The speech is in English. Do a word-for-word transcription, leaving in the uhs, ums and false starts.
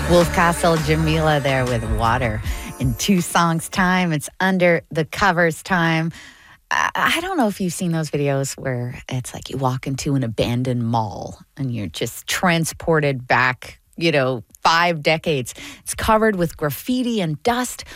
Wolf Castle, Jamila there with Water. In two songs' time, it's Under the Covers time. I, I don't know if you've seen those videos where it's like you walk into an abandoned mall and you're just transported back, you know, five decades. It's covered with graffiti and dust.